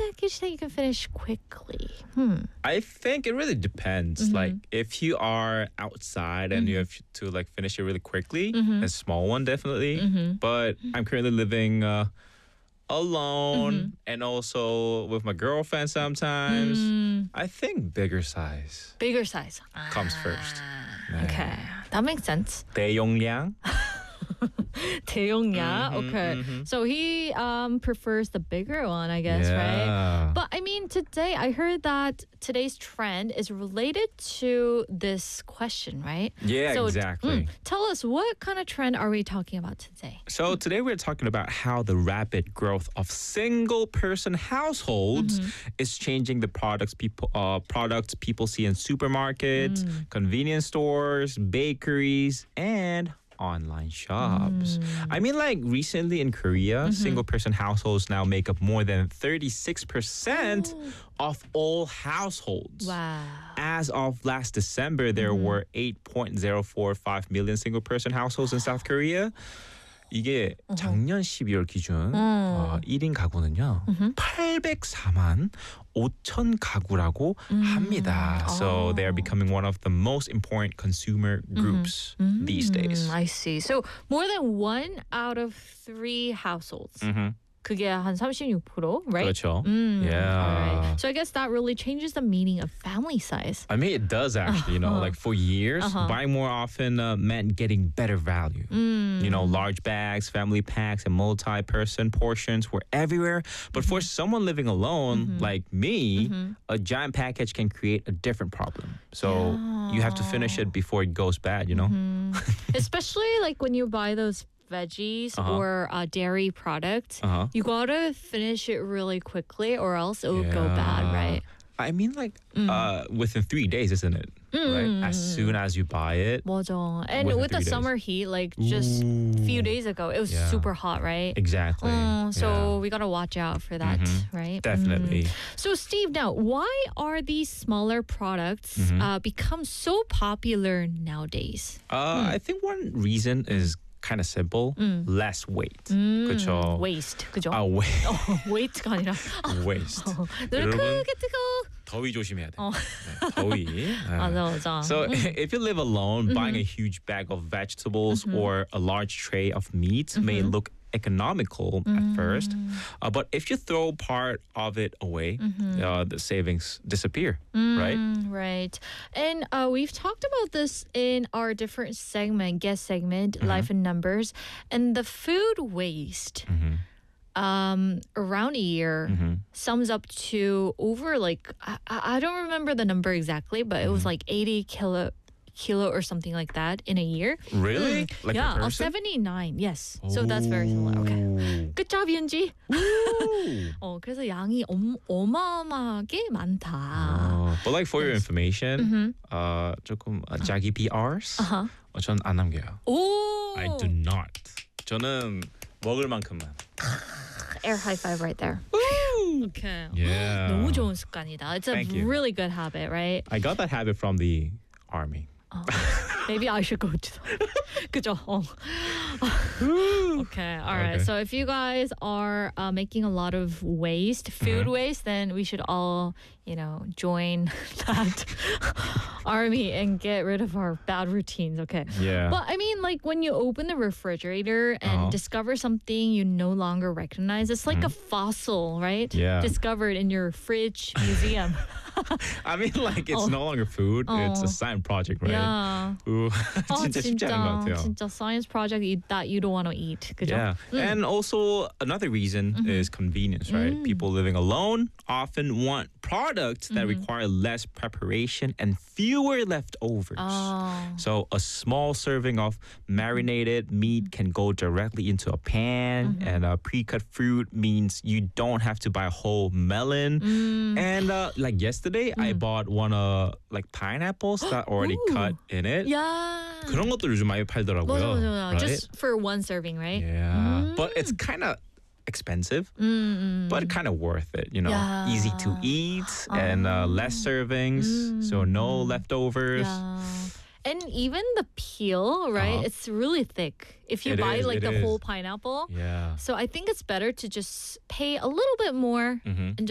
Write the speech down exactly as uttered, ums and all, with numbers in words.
package that you can finish quickly? Hmm. I think it really depends. Mm-hmm. Like if you are outside and you have to like finish it really quickly, Mm-hmm. a small one definitely. Mm-hmm. But I'm currently living uh, alone Mm-hmm. and also with my girlfriend sometimes. Mm, I think bigger size bigger size comes first. Ah, okay, that makes sense. 대용량. 대용량. Mhm, Okay. mhm. So he um prefers the bigger one, I guess, right? Yeah. But I mean, today I heard that today's trend is related to this question, right? Yeah, So, exactly. mm, tell us, what kind of trend are we talking about today? So today we're talking about how the rapid growth of single-person households is changing the products people uh, products people see in supermarkets, convenience stores, bakeries, and online shops. I mean, like recently in Korea, single-person households now make up more than thirty-six percent of all households. Wow. As of last December, there were eight point zero four five million single-person households in South Korea. 이게 작년 십이월 기준 어, 일 인 가구는요 팔백사만 오천 가구라고 합니다. So they are becoming one of the most important consumer groups these days. Mm, I see. So more than one out of three households. Mhm. 그게 한 삼십육 percent, right? 그렇죠. Mm, Yeah. All right. So I guess that really changes the meaning of family size. I mean, it does actually, you know, like for years, Uh-huh. buying more often uh, meant getting better value. You know, large bags, family packs, and multi-person portions were everywhere. But for someone living alone like me, a giant package can create a different problem. So you have to finish it before it goes bad, you know? Especially like when you buy those veggies Uh-huh. or uh, dairy products, Uh-huh. you gotta finish it really quickly or else it will go bad, Yeah. right? I mean, like, uh, within three days, isn't it? Right? As soon as you buy it. 맞아. And Within with the three days. summer heat, like just a few days ago, it was Yeah. super hot, right? Exactly. Uh, so Yeah. we gotta watch out for that, right? Definitely. Mm. So Steve, now why are these smaller products Mm-hmm. uh, become so popular nowadays? Uh, I think one reason is kind of simple. Less weight. 그쵸? Waste, 그죠? 아, weight. waste가 아니라 waste. 눈을 여러분, 크게 뜨고. 더위 조심해야 돼. 어. 네, 더위. 네. 맞아, 맞아. So if you live alone, buying a huge bag of vegetables or a large tray of meat may look economical at first, uh, but if you throw part of it away, uh, the savings disappear, right? Mm, right. And uh, we've talked about this in our different segment, guest segment, Life in Numbers, and the food waste. Um, around a year sums up to over like I, I I don't remember the number exactly, but it was like eighty kilo kilo or something like that in a year. Really? Like yeah, per oh, person? seventy-nine. Yes. So that's very similar. Okay. Good job, 윤지. Ooh. 어, 그래서 양이 엄, 어마어마하게 많다. 어, but like for your information, uh, 조금 uh, 자기 피 알's Uh-huh. 어, 전안 남겨요. 오. I do not. 저는 먹을 만큼만. Air high five right there. Okay. Yeah. 너무 좋은 습관이다. It's a Thank you. really good habit, right? I got that habit from the army. Maybe I should go to the 그죠? 어. Okay, all right. Okay. So if you guys are uh, making a lot of waste, food waste, then we should all, you know, join that army and get rid of our bad routines, okay? Yeah. But I mean, like when you open the refrigerator and Uh-huh. discover something you no longer recognize, it's like a fossil, right? Yeah. Discovered in your fridge museum. I mean, like it's 어. no longer food; it's 어. a science project, right? Yeah. Ooh, 어, 진짜 쉽지 않은 것 진짜, 같아요. 진짜 science project you- that you don't want to eat. 그죠? Yeah. And also another reason is convenience, right? People living alone often want products that require less preparation and fewer leftovers. Oh. So a small serving of marinated meat can go directly into a pan, and a pre-cut fruit means you don't have to buy a whole melon. And uh, like yesterday, I bought one uh like pineapples that already Ooh. cut in it. Yeah. 그런 것도 요즘 많이 팔더라고요. 맞아, 맞아, 맞아. right? Just for one serving, right? Yeah, but it's kind of expensive, but kind of worth it. You know, Yeah. easy to eat and uh, less servings, so no leftovers. Yeah. And even the peel, right? Uh-huh. It's really thick. If you It buy is, like it the is. whole pineapple. Yeah. So I think it's better to just pay a little bit more Mhm. and